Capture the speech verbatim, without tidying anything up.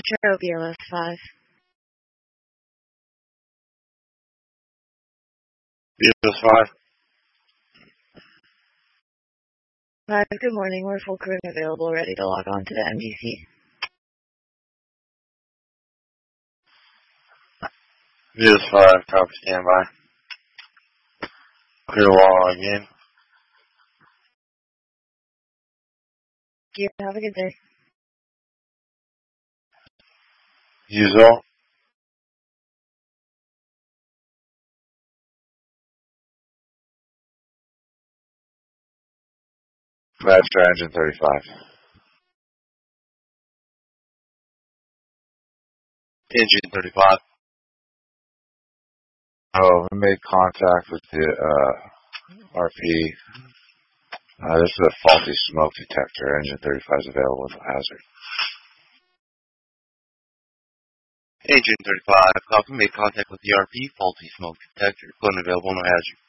True, B L S five. B L S five. Five, good morning. We're full crew and available, ready to log on to the M D C. B L S five, copy, standby. Clear log in. Thank you. Have a good day. Use all. Master engine thirty-five. Engine thirty-five. Oh, we made contact with the uh, R P. Uh, this is a faulty smoke detector. Engine thirty-five is available with a hazard. Engine thirty-five, copy, made contact with the R P. Faulty smoke detector. Unavailable, no hazard.